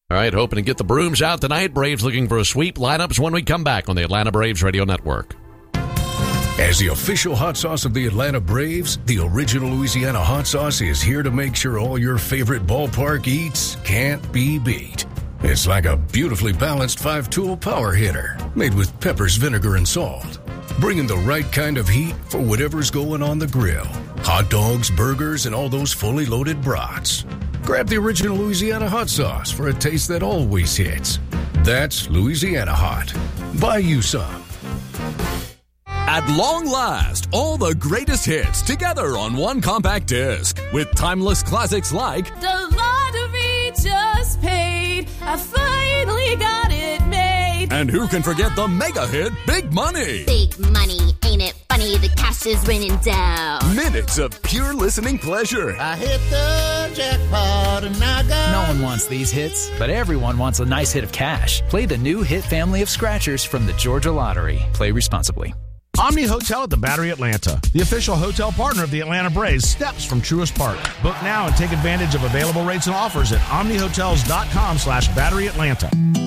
All right, hoping to get the brooms out tonight. Braves looking for a sweep. Lineups when we come back on the Atlanta Braves Radio Network. As the official hot sauce of the Atlanta Braves, the original Louisiana hot sauce is here to make sure all your favorite ballpark eats can't be beat. It's like a beautifully balanced 5-tool power hitter made with peppers, vinegar, and salt, bringing the right kind of heat for whatever's going on the grill. Hot dogs, burgers, and all those fully loaded brats. Grab the original Louisiana hot sauce for a taste that always hits. That's Louisiana Hot. Buy you some. At long last, all the greatest hits together on one compact disc with timeless classics like The Lottery Just Paid, I finally got it made. And who can forget the mega hit Big Money? Big money, ain't it funny? The cash is raining down. Minutes of pure listening pleasure. I hit the jackpot and I got... No one wants these hits, but everyone wants a nice hit of cash. Play the new hit family of scratchers from the Georgia Lottery. Play responsibly. Omni Hotel at the Battery Atlanta, the official hotel partner of the Atlanta Braves, steps from Truist Park. Book now and take advantage of available rates and offers at omnihotels.com/Battery Atlanta.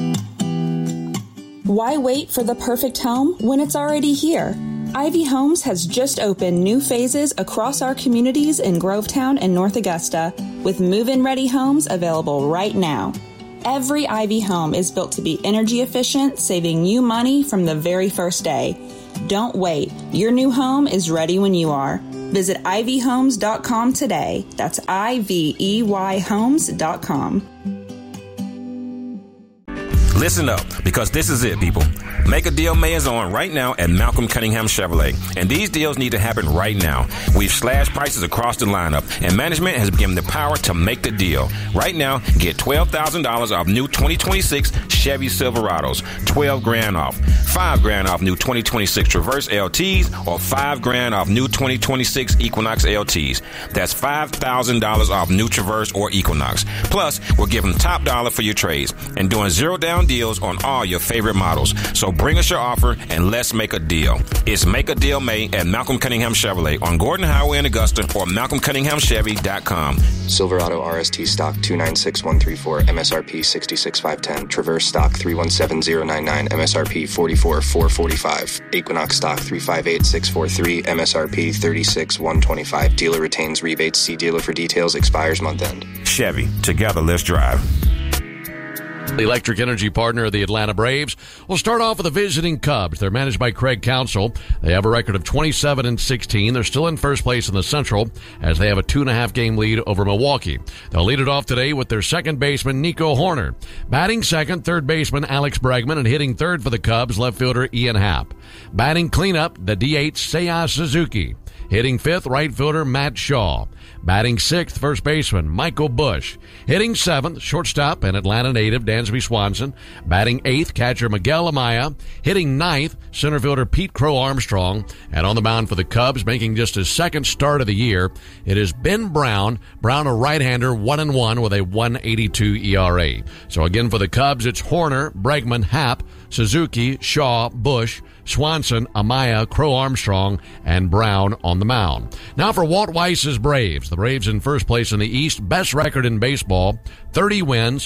Why wait for the perfect home when it's already here? Ivy Homes has just opened new phases across our communities in Grovetown and North Augusta, with move-in ready homes available right now. Every Ivy home is built to be energy efficient, saving you money from the very first day. Don't wait. Your new home is ready when you are. Visit ivyhomes.com today. That's IVEYhomes.com. Listen up, because this is it, people. Make a Deal May is on right now at Malcolm Cunningham Chevrolet, and these deals need to happen right now. We've slashed prices across the lineup, and management has given the power to make the deal. Right now, get $12,000 off new 2026 Chevy Silverados, $12,000 off, $5,000 off new 2026 Traverse LTs, or $5,000 off new 2026 Equinox LTs. That's $5,000 off new Traverse or Equinox. Plus, we're giving top dollar for your trades and doing zero down deals on all your favorite models. So bring us your offer and let's make a deal. It's Make a Deal May at Malcolm Cunningham Chevrolet on Gordon Highway in Augusta or malcolmcunninghamchevy.com. Silverado RST stock 296,134, MSRP 66,510. Traverse stock 317,099, MSRP 44,445. Equinox stock 358,643, MSRP 36,125. Dealer retains rebates. See dealer for details. Expires month end. Chevy, together let's drive. The electric energy partner of the Atlanta Braves. We'll start off with the visiting Cubs. They're managed by Craig Counsell. They have a record of 27-16. They're still in first place in the Central as they have a 2.5-game lead over Milwaukee. They'll lead it off today with their second baseman, Nico Horner. Batting second, third baseman Alex Bregman, and hitting third for the Cubs, left fielder Ian Happ. Batting cleanup, the DH Seiya Suzuki. Hitting fifth, right fielder Matt Shaw. Batting sixth, first baseman Michael Busch. Hitting seventh, shortstop and Atlanta native Dansby Swanson. Batting eighth, catcher Miguel Amaya. Hitting ninth, center fielder Pete Crow Armstrong. And on the mound for the Cubs, making just his second start of the year, it is Ben Brown. Brown, a right-hander, 1-1 with a 1.82 ERA. So again for the Cubs, it's Horner, Bregman, Happ, Suzuki, Shaw, Busch, Swanson, Amaya, Crow Armstrong, and Brown on the mound. Now for Walt Weiss's Braves. The Braves in first place in the East, best record in baseball, 30 wins,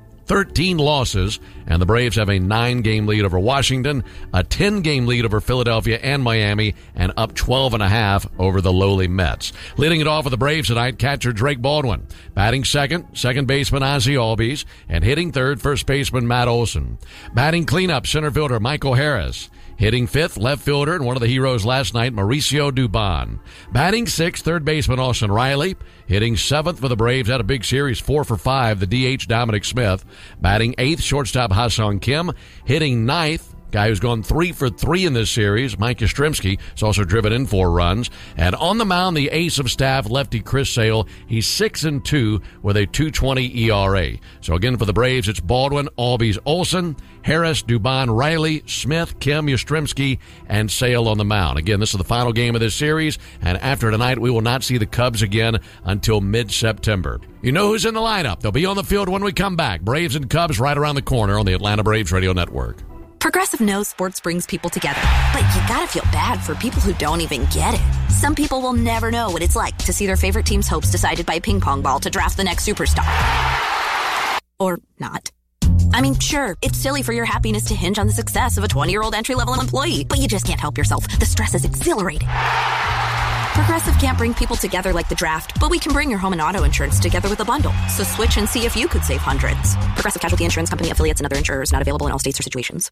13 losses, and the Braves have a 9-game lead over Washington, a 10-game lead over Philadelphia and Miami, and up 12.5 over the lowly Mets. Leading it off with the Braves tonight, catcher Drake Baldwin. Batting second, second baseman Ozzie Albies, and hitting third, first baseman Matt Olson. Batting cleanup, center fielder Michael Harris. Hitting fifth, left fielder, and one of the heroes last night, Mauricio Dubon. Batting sixth, third baseman Austin Riley. Hitting seventh for the Braves, had a big series, 4 for 5, the DH Dominic Smith. Batting eighth, shortstop Ha-Seong Kim. Hitting ninth, guy who's gone 3 for 3 in this series, Mike Yastrzemski, has also driven in 4 runs. And on the mound, the ace of staff, lefty Chris Sale. He's 6-2 with a 2.20 ERA. So again for the Braves, it's Baldwin, Albies, Olson, Harris, Dubon, Riley, Smith, Kim, Yastrzemski, and Sale on the mound. Again, this is the final game of this series, and after tonight, we will not see the Cubs again until mid-September. You know who's in the lineup. They'll be on the field when we come back. Braves and Cubs right around the corner on the Atlanta Braves Radio Network. Progressive knows sports brings people together, but you gotta feel bad for people who don't even get it. Some people will never know what it's like to see their favorite team's hopes decided by a ping pong ball to draft the next superstar. Or not. I mean, sure, it's silly for your happiness to hinge on the success of a 20-year-old entry-level employee, but you just can't help yourself. The stress is exhilarating. Progressive can't bring people together like the draft, but we can bring your home and auto insurance together with a bundle. So switch and see if you could save hundreds. Progressive Casualty Insurance Company, affiliates, and other insurers. Not available in all states or situations.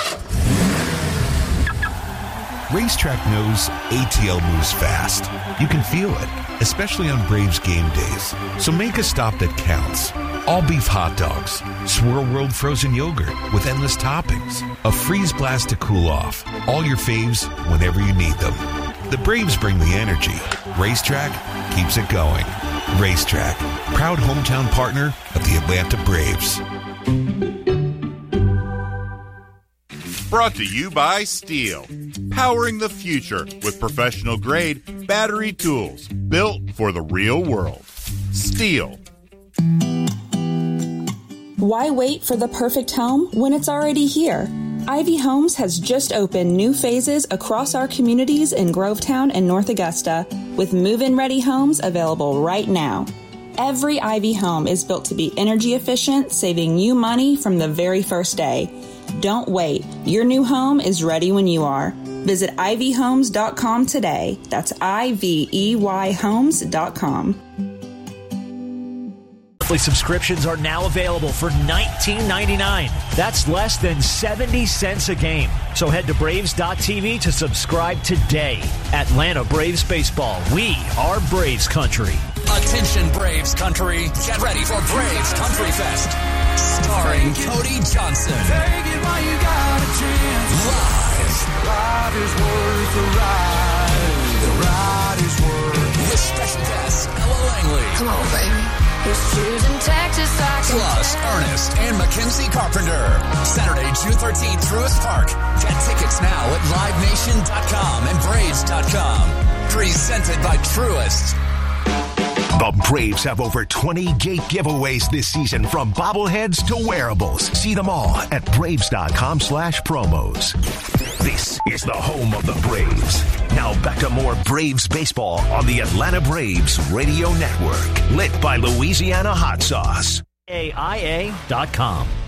Racetrack knows ATL moves fast. You can feel it, especially on Braves game days. So make a stop that counts. All beef hot dogs, Swirl World frozen yogurt with endless toppings, a freeze blast to cool off. All your faves whenever you need them. The Braves bring the energy. Racetrack keeps it going. Racetrack, proud hometown partner of the Atlanta Braves. Brought to you by Steel. Powering the future with professional-grade battery tools built for the real world. Steel. Why wait for the perfect home when it's already here? Ivy Homes has just opened new phases across our communities in Grovetown and North Augusta, with move-in ready homes available right now. Every Ivy home is built to be energy efficient, saving you money from the very first day. Don't wait. Your new home is ready when you are. Visit ivyhomes.com today. That's IVEYhomes.com. Monthly subscriptions are now available for $19.99. That's less than 70 cents a game. So head to Braves.tv to subscribe today. Atlanta Braves Baseball. We are Braves Country. Attention Braves Country. Get ready for Braves Country Fest. Starring Cody Johnson. Take it while you got a chance. Live. Ride is worth the ride. The ride is worth. With special guests, Ella Langley. Come on, baby. His shoes in Texas, I can Plus, Ernest and Mackenzie Carpenter. Saturday, June 13th, Truist Park. Get tickets now at LiveNation.com and Braves.com. Presented by Truist. The Braves have over 20 gate giveaways this season, from bobbleheads to wearables. See them all at Braves.com/promos. This is the home of the Braves. Now back to more Braves baseball on the Atlanta Braves Radio Network. Lit by Louisiana Hot Sauce. AIA.com.